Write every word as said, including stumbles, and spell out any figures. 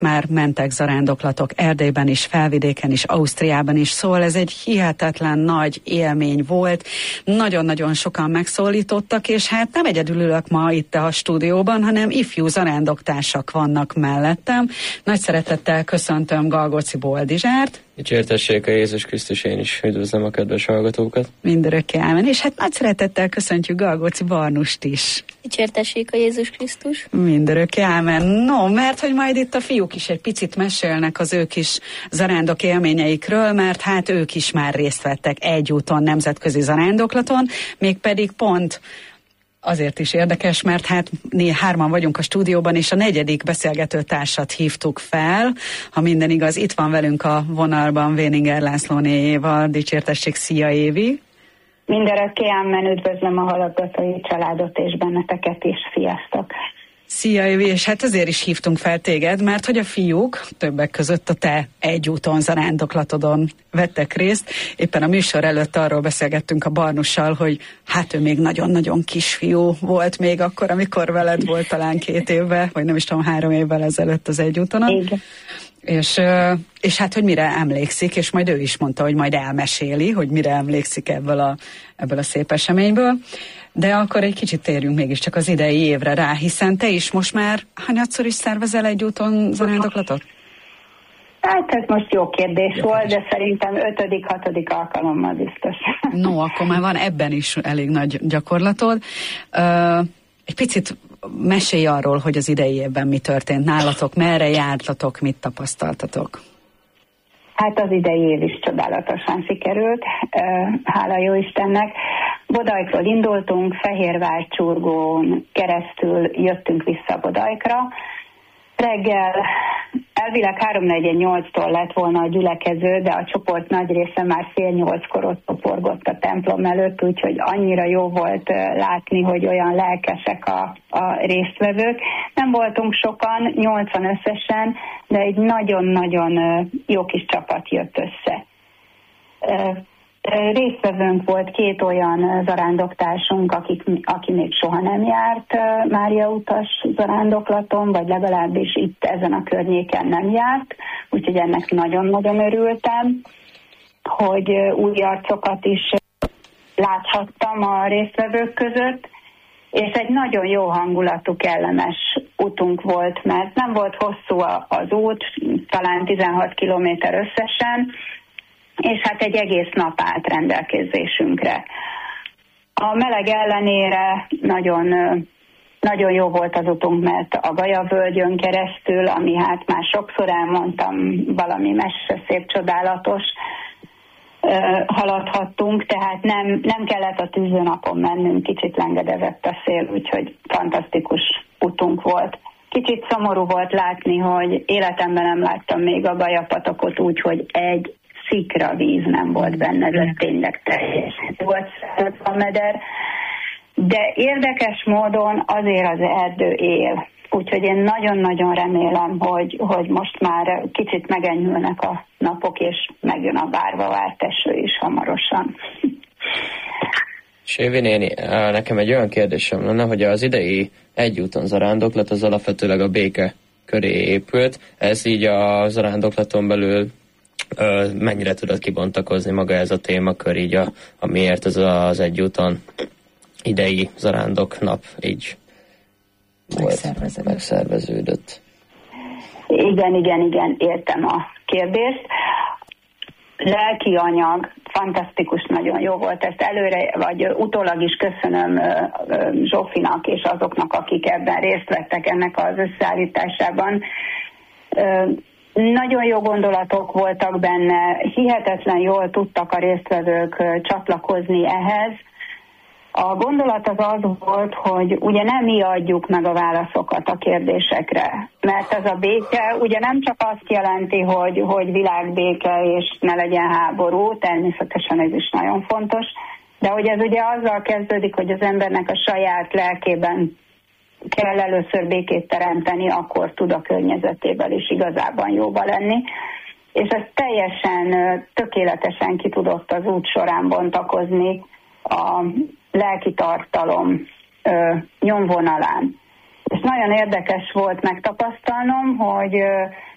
már mentek zarándoklatok Erdélyben is, Felvidéken is, Ausztriában is, szóval ez egy hihetetlen nagy élmény volt. Nagyon-nagyon sokan megszólítottak, és hát nem egyedül ülök ma itt a stúdióban, hanem ifjú zarándoktársak vannak mellettem. Nagy szeretettel köszöntöm Galgóci Boldizsárt. Dicsértessék a Jézus Krisztus, én is üdvözlöm a kedves hallgatókat. Mindörökké ámen, és hát nagy szeretettel köszöntjük Galgóci Barnust is. Dicsértessék a Jézus Krisztus. Mindörökké ámen. No, mert hogy majd itt a fiúk is egy picit mesélnek az ők is zarándok élményeikről, mert hát ők is már részt vettek egy úton, nemzetközi zarándoklaton, mégpedig pont azért is érdekes, mert hát mi hárman vagyunk a stúdióban, és a negyedik beszélgető társat hívtuk fel. Ha minden igaz, itt van velünk a vonalban Véninger Lászlónéjéval. Dicsértessék, szia Évi! Mindörökké ámen, üdvözlöm a hallgatói családot és benneteket is, sziasztok! Szia Évi, és hát azért is hívtunk fel téged, mert hogy a fiúk többek között a te egy úton zarándoklatodon vettek részt. Éppen a műsor előtt arról beszélgettünk a Barnussal, hogy hát ő még nagyon-nagyon kisfiú volt még akkor, amikor veled volt talán két évvel, vagy nem is tudom, három évvel ezelőtt az egy útonon. Igen. És, és hát, hogy mire emlékszik, és majd ő is mondta, hogy majd elmeséli, hogy mire emlékszik ebből a, ebből a szép eseményből. De akkor egy kicsit térjünk mégiscsak az idei évre rá, hiszen te is most már hanyatszor is szervezel egy úton zarándoklatot? Hát ez most jó kérdés jó volt, de szerintem ötödik, hatodik alkalommal biztos. No, akkor már van ebben is elég nagy gyakorlatod. Uh, egy picit mesélj arról, hogy az idei évben mi történt nálatok, merre jártatok, mit tapasztaltatok? Hát az idei év is csodálatosan sikerült, hála jó Istennek. Bodajkról indultunk, Fehérvárcsurgón keresztül jöttünk vissza Bodajkra. Reggel elvileg háromnegyvennyolctól lett volna a gyülekező, de a csoport nagy része már fél nyolckor ott toporgott a templom előtt, úgyhogy annyira jó volt látni, hogy olyan lelkesek a, a résztvevők. Nem voltunk sokan, nyolcan összesen, de egy nagyon-nagyon jó kis csapat jött össze. Résztvevőnk volt két olyan zarándoktársunk, akik, aki még soha nem járt Mária utas zarándoklaton, vagy legalábbis itt ezen a környéken nem járt, úgyhogy ennek nagyon-nagyon örültem, hogy új arcokat is láthattam a résztvevők között, és egy nagyon jó hangulatú, kellemes utunk volt, mert nem volt hosszú az út, talán tizenhat kilométer összesen, és hát egy egész nap állt rendelkezésünkre. A meleg ellenére nagyon, nagyon jó volt az utunk, mert a Gajavölgyön keresztül, ami hát már sokszor elmondtam, valami messze, szép, csodálatos, haladhattunk, tehát nem, nem kellett a tűzőnapon mennünk, kicsit lengedezett a szél, úgyhogy fantasztikus utunk volt. Kicsit szomorú volt látni, hogy életemben nem láttam még a Gajapatakot úgy, hogy egy szikra víz nem volt benne, de tényleg teljes volt a meder. De érdekes módon azért az erdő él. Úgyhogy én nagyon-nagyon remélem, hogy, hogy most már kicsit megenyhülnek a napok, és megjön a várva várt eső is hamarosan. És Évi néni, nekem egy olyan kérdésem lenne, hogy az idei egyúton zarándoklat az alapvetőleg a béke köré épült. Ez így a zarándoklaton belül mennyire tudod kibontakozni maga ez a témakör, így a, a miért ez az egyúton idei zarándok nap így megszerveződött. megszerveződött. Igen, igen, igen, értem a kérdést. Lelki anyag, fantasztikus, nagyon jó volt. Ezt előre, vagy utólag is köszönöm Zsófinak és azoknak, akik ebben részt vettek ennek az összeállításában. Nagyon jó gondolatok voltak benne, hihetetlen jól tudtak a résztvevők csatlakozni ehhez. A gondolat az az volt, hogy ugye nem mi adjuk meg a válaszokat a kérdésekre, mert ez a béke ugye nem csak azt jelenti, hogy, hogy világbéke és ne legyen háború, természetesen ez is nagyon fontos, de hogy ez ugye azzal kezdődik, hogy az embernek a saját lelkében kell először békét teremteni, akkor tud a környezetével is igazában jóba lenni. És ez teljesen, tökéletesen ki tudott az út során bontakozni a lelki tartalom ö, nyomvonalán. És nagyon érdekes volt megtapasztalnom, hogy ö,